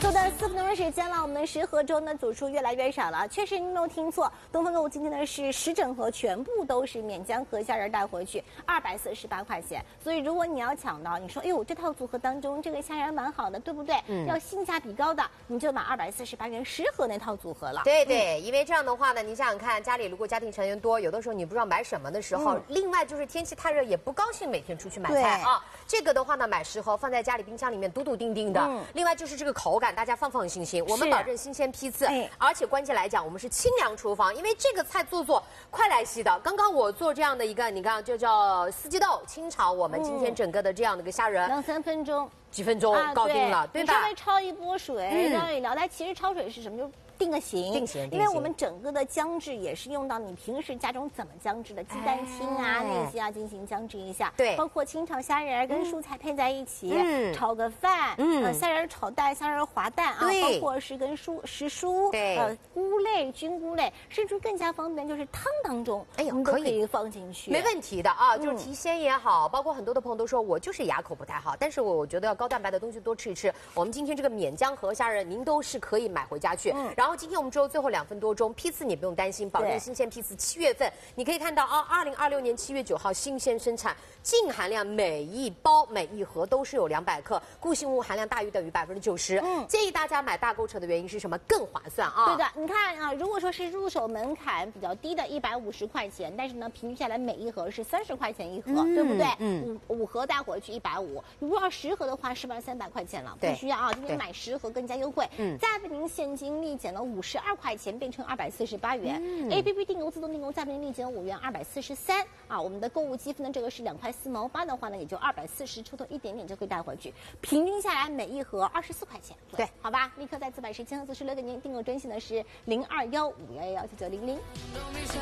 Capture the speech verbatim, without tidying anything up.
说的四分钟的时间了，我们的十盒中的组数越来越少了。确实，您没有听错，东方购物今天呢是十整盒，全部都是免浆和虾仁带回去，二百四十八块钱。所以如果你要抢到，你说，哎呦，这套组合当中这个虾仁蛮好的，对不对？嗯，要性价比高的，你就买二百四十八元十盒那套组合了。 对对，嗯、因为这样的话呢，你想想看，家里如果家庭成员多，有的时候你不知道买什么的时候，嗯、另外就是天气太热，也不高兴每天出去买菜啊。这个的话呢，买十盒放在家里冰箱里面，笃笃定定的。嗯、另外就是这个口感，大家放放心心，我们保证新鲜批次，哎、而且关键来讲，我们是清凉厨房，因为这个菜做做快来稀的。刚刚我做这样的一个，你看就叫四季豆清炒，我们今天整个的这样的一个虾仁， 两三分钟， 几分钟搞定了，对吧？ 稍微焯一波水，让你聊。它其实焯水是什么？就定个型， 定型， 因为我们整个的姜制也是用到你平时家中怎么姜制的鸡蛋清啊、那些啊进行姜制一下，对，包括清炒虾仁跟蔬菜配在一起，嗯，炒个饭，嗯，呃，虾仁炒蛋、虾仁滑蛋啊，包括是跟蔬时蔬，对，呃，菇类、菌菇类，甚至更加方便就是汤当中，哎呦，可以放进去， 没问题的啊，就是提鲜也好，包括很多的朋友都说我就是牙口不太好，但是我我觉得要高蛋白的东西多吃一吃。我们今天这个免浆和虾仁，您都是可以买回家去，然后。然后今天我们只有最后两分多钟，批次你不用担心，保证新鲜批次。七月份你可以看到啊，二零二六年七月九号新鲜生产，净含量每一包每一盒都是有两百克，固性物含量大于等于百分之九十。嗯，建议大家买大购车的原因是什么？更划算啊！ 对的，你看啊，如果说是入手门槛比较低的，一百五十块钱，但是呢，平均下来每一盒是三十块钱一盒，嗯、对不对？嗯，五五盒带回去一百五，如果要十盒的话，是不是三百块钱了？不需要啊，今天买十盒更加优惠。嗯，再为您现金立减了五十二块钱，变成二百四十八元。嗯、A P P 订购自动订购，再为您立减五元，二百四十三啊。我们的购物积分呢，这个是两块四毛八的话呢，也就二百四十出头一点点就可以带回去，平均下来每一盒二十四块钱。对，好吧，立刻在此百时千和四十六给您订购专线的是零二幺五幺幺九九零零。